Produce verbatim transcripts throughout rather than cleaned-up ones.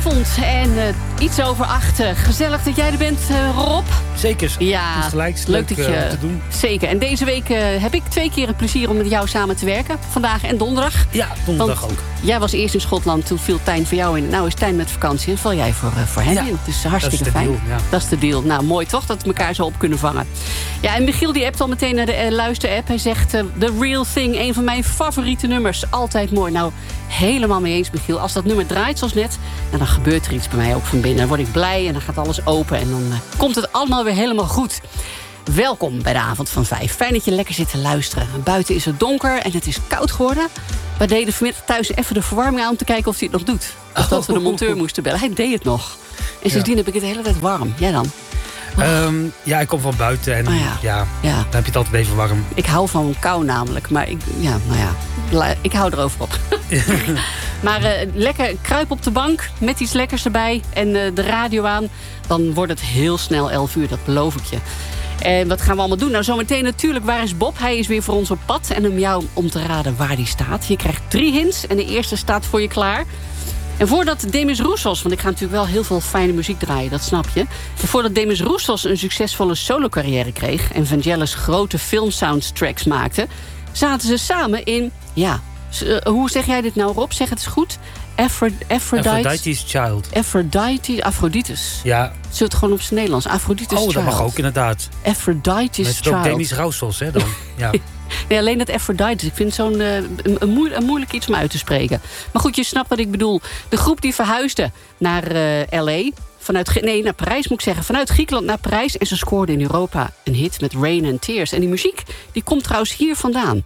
avond en uh, iets over acht. Gezellig dat jij er bent, uh, Rob. Zeker. Ja, het is gelijk leuk, leuk dat je uh, te doen. Zeker. En deze week uh, heb ik twee keer het plezier om met jou samen te werken. Vandaag en donderdag. Ja, donderdag Want ook. Jij was eerst in Schotland, toen viel Tijn voor jou in. Nou is Tijn met vakantie en val jij voor, uh, voor hem ja, in. Dus hartstikke dat is de fijn. Deal, ja. Dat is de deal. Nou, mooi toch, dat we elkaar zo op kunnen vangen. Ja, en Michiel die appt al meteen naar de uh, luisterapp. Hij zegt, uh, The Real Thing, een van mijn favoriete nummers. Altijd mooi. Nou, helemaal mee eens, Michiel. Als dat nummer draait zoals net, nou, dan gebeurt er iets bij mij ook van binnen. Dan word ik blij en dan gaat alles open. En dan uh, komt het allemaal weer helemaal goed. Welkom bij de avond van vijf. Fijn dat je lekker zit te luisteren. Buiten is het donker en het is koud geworden. We deden vanmiddag thuis even de verwarming aan om te kijken of hij het nog doet. Of dat we de monteur moesten bellen. Hij deed het nog. En sindsdien ja. heb ik het de hele tijd warm. Jij dan? Um, ja, ik kom van buiten en oh ja. Ja, ja. dan heb je het altijd even warm. Ik hou van kou namelijk, maar ik, ja, nou ja, ik hou erover op. Maar uh, lekker kruip op de bank met iets lekkers erbij en uh, de radio aan. Dan wordt het heel snel elf uur, dat beloof ik je. En wat gaan we allemaal doen? Nou, zometeen natuurlijk, waar is Bob? Hij is weer voor ons op pad. En om jou om te raden waar die staat. Je krijgt drie hints en de eerste staat voor je klaar. En voordat Demis Roussos, want ik ga natuurlijk wel heel veel fijne muziek draaien, dat snap je. En voordat Demis Roussos een succesvolle solo-carrière kreeg en Vangelis grote filmsoundtracks maakte, zaten ze samen in, ja, uh, hoe zeg jij dit nou, Rob? Zeg het eens goed. Aphro- Aphrodite, Aphrodite's Child. Aphrodite, Aphrodite's. Ja. Zul het gewoon op zijn Nederlands? Aphrodite's oh, Child. Oh, dat mag ook inderdaad. Aphrodite's Child. Child. Met Demis Roussos, hè, dan. Ja. Nee, alleen dat Aphrodite. Ik vind het zo'n uh, een, een, moe- een moeilijk iets om uit te spreken. Maar goed, je snapt wat ik bedoel. De groep die verhuisde naar uh, L A. Vanuit, nee, naar Parijs moet ik zeggen. Vanuit Griekenland naar Parijs. En ze scoorden in Europa een hit met Rain and Tears. En die muziek die komt trouwens hier vandaan.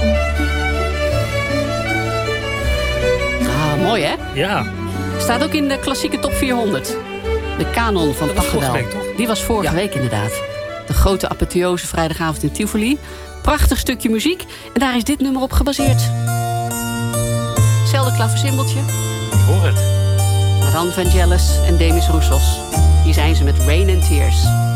Ah, mooi hè? Ja. Staat ook in de klassieke top vierhonderd. De kanon van Pachelbel. Die was vorige ja. week inderdaad. De grote apotheose vrijdagavond in Tivoli. Prachtig stukje muziek. En daar is dit nummer op gebaseerd. Hetzelfde klaversymbeltje. Ik hoor het. Maar dan Vangelis en Demis Roussos. Hier zijn ze met Rain and Tears.